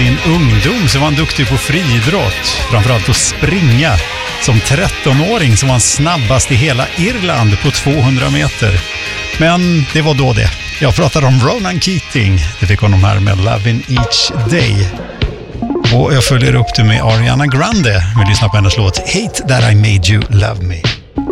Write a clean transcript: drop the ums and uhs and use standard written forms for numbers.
sin ungdom så var han duktig på friidrott, framförallt att springa. Som 13-åring så var han snabbast i hela Irland på 200 meter. Men det var då det. Jag pratade om Ronan Keating. Det fick honom här med Lovin' Each Day. Och jag följer upp det med Ariana Grande. Vi lyssnar på hennes låt Hate That I Made You Love Me.